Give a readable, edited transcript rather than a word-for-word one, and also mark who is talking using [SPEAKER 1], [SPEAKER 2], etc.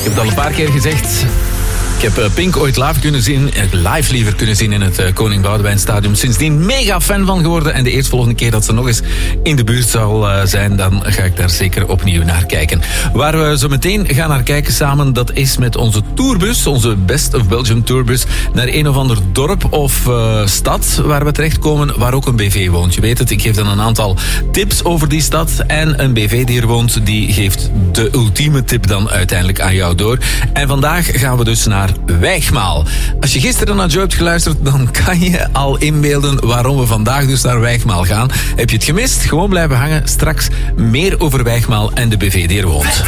[SPEAKER 1] heb het al een paar keer gezegd. Ik heb Pink ooit live liever kunnen zien in het Koning Boudewijn Stadion. Sindsdien mega fan van geworden. En de eerstvolgende keer dat ze nog eens in de buurt zal zijn, dan ga ik daar zeker opnieuw naar kijken. Waar we zo meteen gaan naar kijken samen, dat is met onze tourbus, onze Best of Belgium tourbus, naar een of ander dorp of stad waar we terechtkomen, waar ook een BV woont. Je weet het, ik geef dan een aantal tips over die stad. En een BV die er woont, die geeft de ultieme tip dan uiteindelijk aan jou door. En vandaag gaan we dus naar Wijgmaal. Als je gisteren naar Joe hebt geluisterd, dan kan je al inbeelden waarom we vandaag dus naar Wijgmaal gaan. Heb je het gemist? Gewoon blijven hangen. Straks meer over Wijgmaal en de BV die er woont.